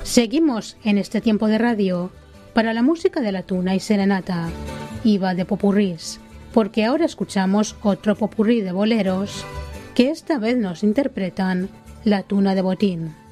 Seguimos en este tiempo de radio para la música de la tuna y serenata, iba de popurrís, porque ahora escuchamos otro popurrí de boleros que esta vez nos interpretan la Tuna de Botín.